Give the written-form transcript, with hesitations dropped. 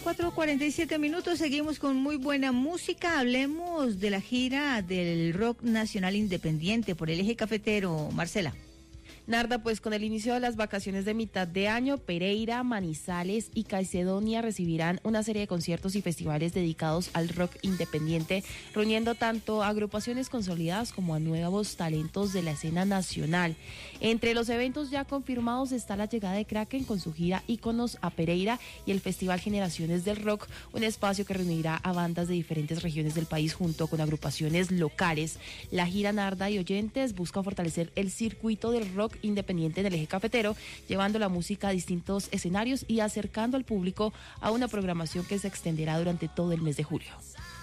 4:47, seguimos con muy buena música. Hablemos de la gira del rock nacional independiente por el eje cafetero, Marcela. Narda, pues con el inicio de las vacaciones de mitad de año, Pereira, Manizales y Caicedonia recibirán una serie de conciertos y festivales dedicados al rock independiente, reuniendo tanto a agrupaciones consolidadas como a nuevos talentos de la escena nacional. Entre los eventos ya confirmados está la llegada de Kraken con su gira Íconos a Pereira y el Festival Generaciones del Rock, un espacio que reunirá a bandas de diferentes regiones del país junto con agrupaciones locales. La gira, Narda y oyentes, busca fortalecer el circuito del rock independiente en el eje cafetero, llevando la música a distintos escenarios y acercando al público a una programación que se extenderá durante todo el mes de julio.